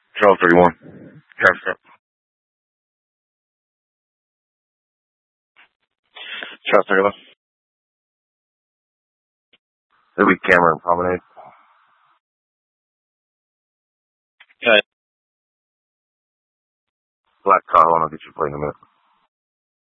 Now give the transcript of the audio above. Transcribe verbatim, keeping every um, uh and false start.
twelve thirty-one. Traffic stop. Traffic thirty-one. It'll be Cameron Promenade. Okay. Black car, I'll get you play in a minute.